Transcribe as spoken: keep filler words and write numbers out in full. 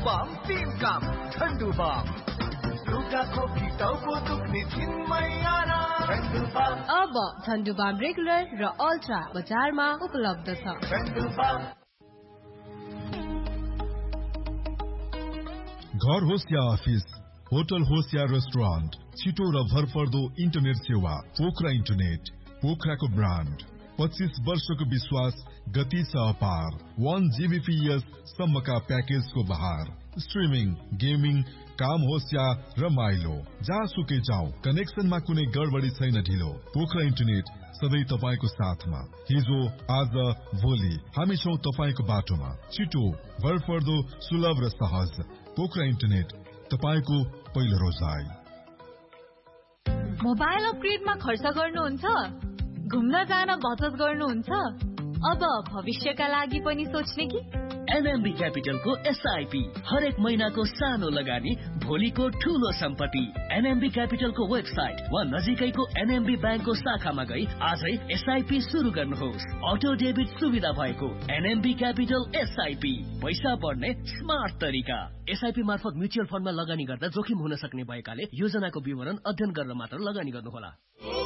Bomb तीन काम ठन्डु bomb लुगा खोकी टाउको दुख्ने छिनमै आराम ठन्डु बम। अब ठन्डु बम रेगुलर र अल्ट्रा बजारमा उपलब्ध छ। ठन्डु बम। घर होस् या अफिस, होटल होस् या रेस्टुरेन्ट, छिटो र भरपर्दो इन्टरनेट सेवा पोखरा इन्टरनेट। पोखराको ब्रान्ड, पच्चीस वर्षको विश्वास, गति छ अपार। वन जीबीपीएस सम्मका प्याकेजको बहार। स्ट्रिमिङ, गेमिङ, काम होस् या रमाइलो, जहाँसुकै जाउँ कनेक्सनमा कुनै गडबडी छैन ढिलो। पोखरा इन्टरनेट सधैँ तपाईको साथमा। हिजो आज भोलि हामी छौं तपाईको बाटोमा। छिटो, भरपर्दो, सुलभ र सहज। पोखरा इन्टरनेट, तपाईको पहिलो रोजाइ। मोबाइल अपग्रेडमा खर्च गर्नुहुन्छ? घुम्न जान बचत गर्नुहुन्छ? अब भविष्यका लागि पनि सोच्ने कि? एनएमबी क्यापिटलको एसआईपी हरेक महिनाको सानो लगानी भोलिको ठूलो सम्पत्ति। एनएमबी क्यापिटलको वेबसाइट वा नजिकैको एनएमबी ब्याङ्कको शाखामा गई आजै एसआईपी सुरु गर्नुहोस्। अटो डेबिट सुविधा भएको एनएमबी क्यापिटल एसआईपी, पैसा बढ्ने स्मार्ट तरिका। एसआईपी मार्फत म्युचुअल फन्डमा लगानी गर्दा जोखिम हुन सक्ने भएकाले योजनाको विवरण अध्ययन गरेर मात्र लगानी गर्नुहोला।